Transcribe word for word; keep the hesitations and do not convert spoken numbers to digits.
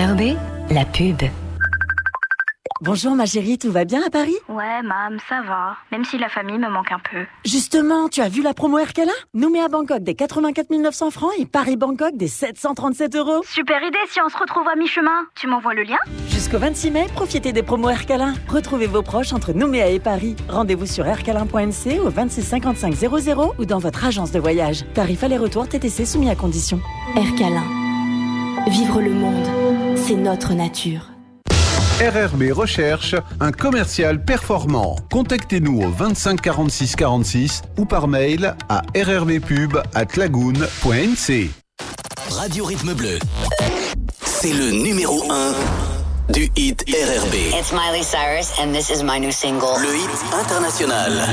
R B, la pub. Bonjour ma chérie, tout va bien à Paris? Ouais, mam, ça va. Même si la famille me manque un peu. Justement, tu as vu la promo Ercala? Nouméa Bangkok des quatre-vingt-quatre mille neuf cents francs et Paris-Bangkok des sept cent trente-sept euros. Super idée si on se retrouve à mi-chemin. Tu m'envoies le lien? Jusqu'au vingt-six mai, profitez des promos Ercala. Retrouvez vos proches entre Nouméa et Paris. Rendez-vous sur ercalin point n c au vingt-six cinquante-cinq zéro zéro ou dans votre agence de voyage. Tarif aller-retour T T C soumis à condition. Ercalin. Vivre le monde, c'est notre nature. R R B recherche un commercial performant. Contactez-nous au vingt-cinq quarante-six quarante-six ou par mail à r r b pub arobase lagoon point n c. Radio Rythme Bleu, c'est le numéro un du hit R R B. It's Miley Cyrus and this is my new single. Le hit international.